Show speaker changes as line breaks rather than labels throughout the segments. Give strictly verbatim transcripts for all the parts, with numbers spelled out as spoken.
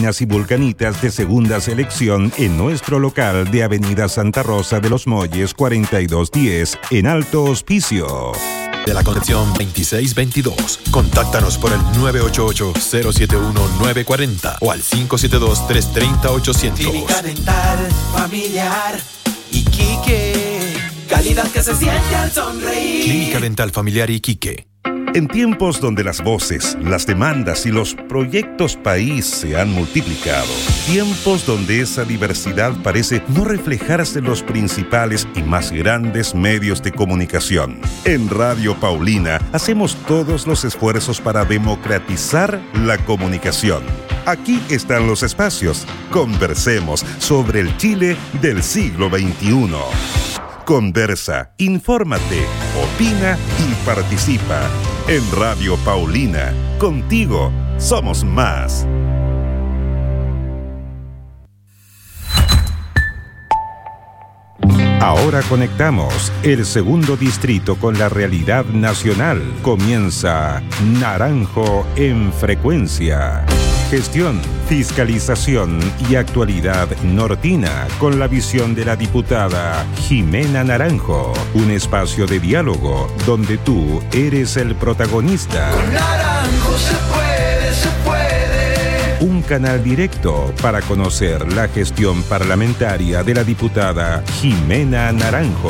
Vitrinas y Vulcanitas de segunda selección en nuestro local de Avenida Santa Rosa de los Molles cuarenta y dos diez en Alto Hospicio.
De la Concepción veintiséis veintidós. Contáctanos por el nueve ocho ocho, cero siete uno, nueve cuatro cero o al cinco siete dos, tres tres cero, ochocientos.
Clínica Dental Familiar Iquique. Calidad que se siente al sonreír.
Clínica Dental Familiar Iquique.
En tiempos donde las voces, las demandas y los proyectos país se han multiplicado, tiempos donde esa diversidad parece no reflejarse en los principales y más grandes medios de comunicación, en Radio Paulina hacemos todos los esfuerzos para democratizar la comunicación. Aquí están los espacios. Conversemos sobre el Chile del siglo veintiuno. Conversa, infórmate, opina y participa. En Radio Paulina, contigo somos más. Ahora conectamos el segundo distrito con la realidad nacional. Comienza Naranjo en Frecuencia. Gestión, fiscalización y actualidad nortina con la visión de la diputada Jimena Naranjo. Un espacio de diálogo donde tú eres el protagonista.
Con Naranjo se puede, se puede.
Un canal directo para conocer la gestión parlamentaria de la diputada Jimena Naranjo.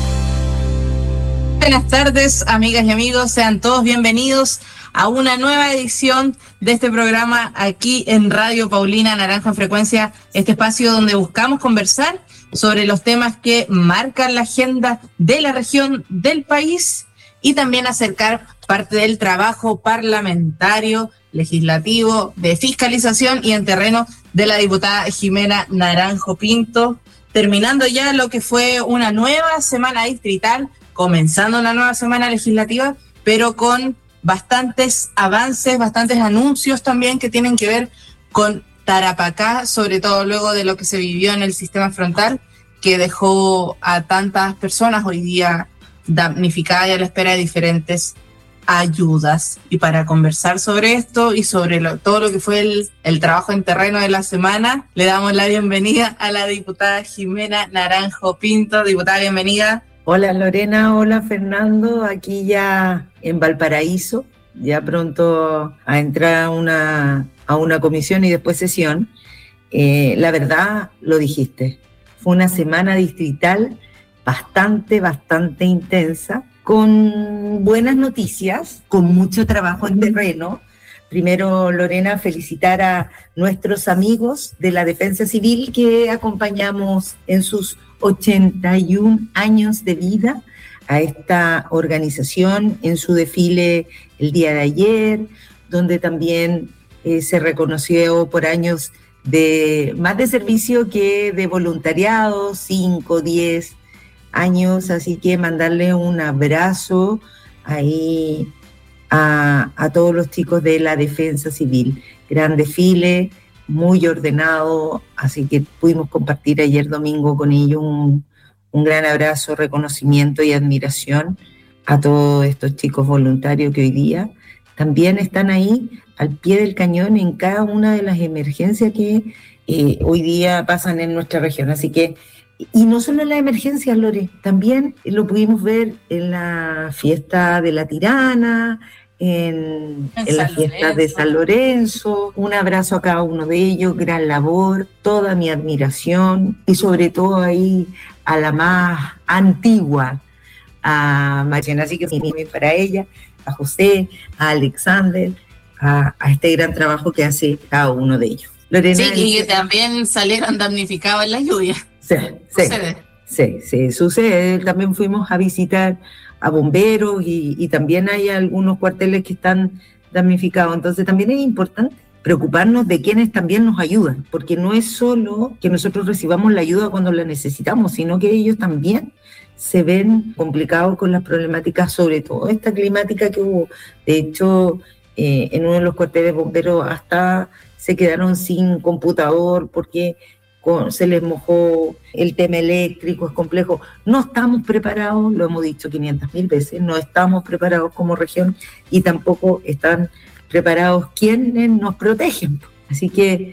Buenas tardes, amigas y amigos, sean todos bienvenidos a una nueva edición de este programa aquí en Radio Paulina Naranjo en Frecuencia, este espacio donde buscamos conversar sobre los temas que marcan la agenda de la región, del país y también acercar parte del trabajo parlamentario, legislativo, de fiscalización y en terreno de la diputada Jimena Naranjo Pinto, terminando ya lo que fue una nueva semana distrital, comenzando una nueva semana legislativa, pero con bastantes avances, bastantes anuncios también que tienen que ver con Tarapacá, sobre todo luego de lo que se vivió en el sistema frontal, que dejó a tantas personas hoy día damnificadas y a la espera de diferentes ayudas. Y para conversar sobre esto y sobre lo, todo lo que fue el, el trabajo en terreno de la semana, le damos la bienvenida a la diputada Jimena Naranjo Pinto. Diputada, bienvenida.
Hola Lorena, hola Fernando, aquí ya en Valparaíso, ya pronto a entrar a una, a una comisión y después sesión. Eh, la verdad, lo dijiste, fue una semana distrital bastante, bastante intensa, con buenas noticias, con mucho trabajo en terreno. Primero, Lorena, felicitar a nuestros amigos de la Defensa Civil que acompañamos en sus ochenta y un años de vida a esta organización en su desfile el día de ayer, donde también eh, se reconoció por años de más de servicio que de voluntariado, cinco, diez años, así que mandarle un abrazo ahí a, a todos los chicos de la Defensa Civil. Gran desfile, muy ordenado, así que pudimos compartir ayer domingo con ellos un, un gran abrazo, reconocimiento y admiración a todos estos chicos voluntarios que hoy día también están ahí al pie del cañón en cada una de las emergencias que eh, hoy día pasan en nuestra región. Así que, y no solo en las emergencias, Lore, también lo pudimos ver en la fiesta de la Tirana, en, en, en las fiestas de San Lorenzo. Un abrazo a cada uno de ellos, gran labor, toda mi admiración y sobre todo ahí a la más antigua, a Mariana, así que para ella, a José, a Alexander, a, a este gran trabajo que hace cada uno de ellos.
Lorena, sí, y que también salieron damnificados en la lluvia.
Sí, sí, sucede. sí, sí, sucede. También fuimos a visitar a bomberos y, y también hay algunos cuarteles que están damnificados. Entonces también es importante preocuparnos de quienes también nos ayudan, porque no es solo que nosotros recibamos la ayuda cuando la necesitamos, sino que ellos también se ven complicados con las problemáticas, sobre todo esta climática que hubo. De hecho, eh, en uno de los cuarteles bomberos hasta se quedaron sin computador porque con, se les mojó el tema eléctrico, es complejo. No estamos preparados, lo hemos dicho quinientas mil veces, no estamos preparados como región y tampoco están preparados quienes nos protegen. Así que